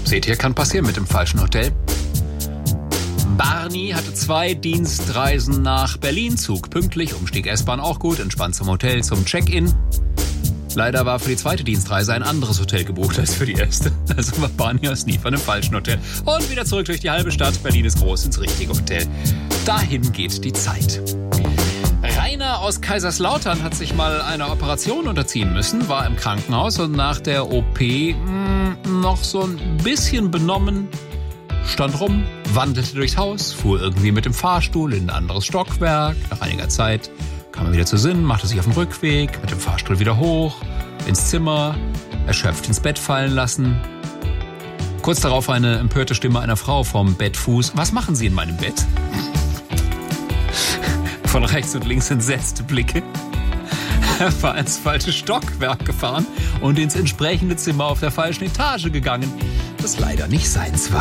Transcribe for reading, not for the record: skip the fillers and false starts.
Seht ihr, kann passieren mit dem falschen Hotel. Barney hatte 2 Dienstreisen nach Berlin, Zug pünktlich, Umstieg S-Bahn auch gut, entspannt zum Hotel, zum Check-in. Leider war für die zweite Dienstreise ein anderes Hotel gebucht als für die erste. Also war Barney aus nie von einem falschen Hotel. Und wieder zurück durch die halbe Stadt. Berlin ist groß, ins richtige Hotel. Dahin geht die Zeit. Rainer aus Kaiserslautern hat sich mal einer Operation unterziehen müssen, war im Krankenhaus und nach der OP noch so ein bisschen benommen, stand rum, wandelte durchs Haus, fuhr irgendwie mit dem Fahrstuhl in ein anderes Stockwerk. Nach einiger Zeit kam er wieder zu Sinn, machte sich auf den Rückweg, mit dem Fahrstuhl wieder hoch, ins Zimmer, erschöpft ins Bett fallen lassen. Kurz darauf eine empörte Stimme einer Frau vom Bettfuß. Was machen Sie in meinem Bett? Von rechts und links entsetzte Blicke. Er war ins falsche Stockwerk gefahren und ins entsprechende Zimmer auf der falschen Etage gegangen, das leider nicht seins war.